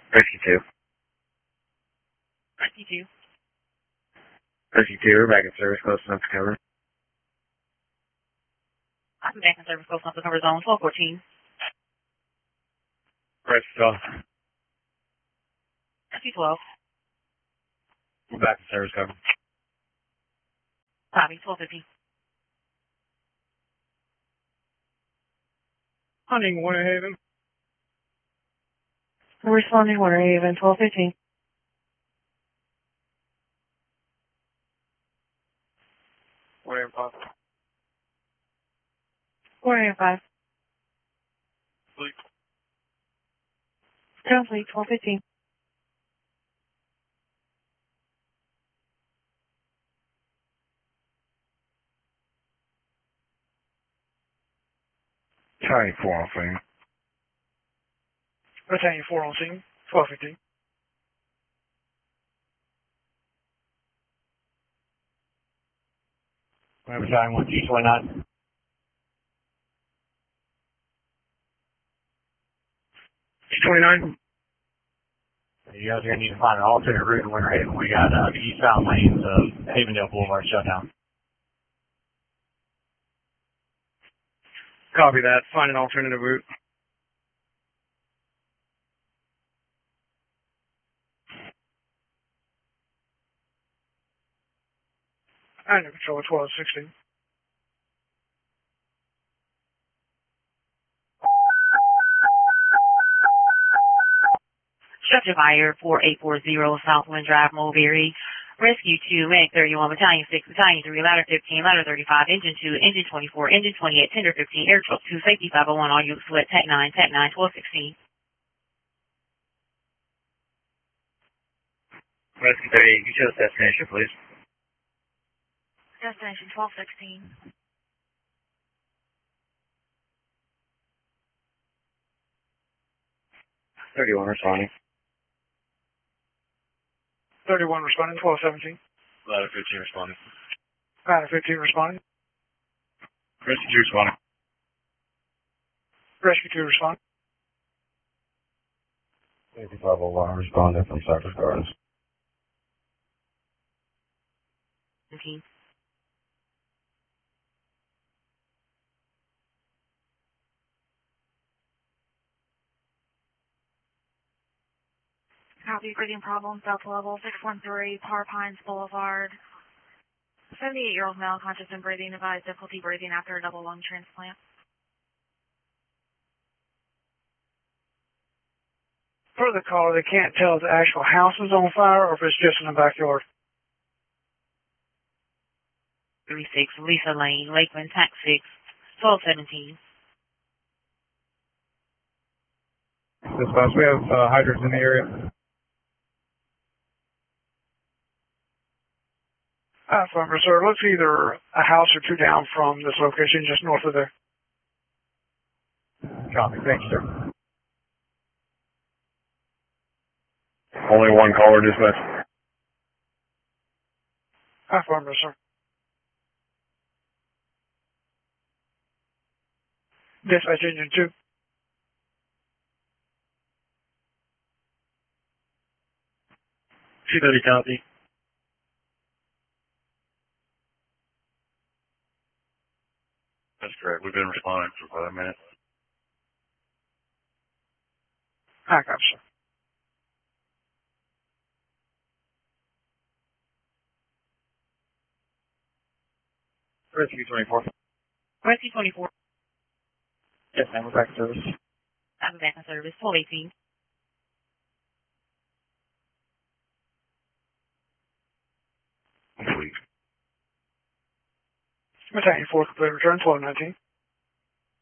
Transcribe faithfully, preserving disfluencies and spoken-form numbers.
Rescue two. Rescue two. Rescue two, we're back in service, close enough to cover. I'm back in service, close enough to cover zone twelve fourteen. Rescue twelve. Rescue twelve. We're back in service, cover. Copy, twelve fifteen. Hunting, Winter Haven. We're responding, Winter Haven, twelve fifteen. Winter Haven five. Winter Haven five. Fleet. Ground fleet, twelve fifteen. Battalion four on scene. Battalion four on scene, twelve fifteen. We're Battalion one G twenty-nine. G twenty-nine. You guys are going to need to find an alternate route in Winter Haven. We got uh, the eastbound lanes of Havendale Boulevard shut down. Copy that. Find an alternative route. Under control, twelve sixteen. Structure fire, four eight four zero, Southwind Drive, Mulberry. Rescue two, Medic thirty-one, Battalion six, Battalion three, Ladder fifteen, Ladder thirty-five, Engine two, Engine twenty-four, Engine twenty-eight, Tender fifteen, Air Truck two, Safety five oh one, all units split, Tech nine, Tech nine, twelve sixteen. Rescue thirty-eight, you show us destination, please. Destination twelve sixteen. thirty-one responding. thirty-one responding, twelve seventeen. Ladder fifteen responding. Ladder fifteen responding. Rescue two responding. Rescue two responding. Safety five oh one responding from Cypress Gardens. seventeen. Copy, breathing problems, Delta level six one three, Par Pines Boulevard. seventy-eight-year-old male, conscious and breathing, advised difficulty breathing after a double lung transplant. Per the caller, they can't tell if the actual house is on fire or if it's just in the backyard. thirty-six, Lisa Lane, Lakeland, Tax six, twelve seventeen. Dispatch, we have uh, hydrants in the area. Affirmative, sir. It looks either a house or two down from this location, just north of there. Copy, thank you, sir. Only one caller dispatch. Affirmative, sir. Dispatch engine two. two thirty copy. That's correct. We've been responding for about a minute. I got you, sir. Rescue twenty-four. Rescue twenty-four. Yes, ma'am. We're back in service. I'm back in service, twelve eighteen. Sweet. Battalion four, complete return, twelve nineteen.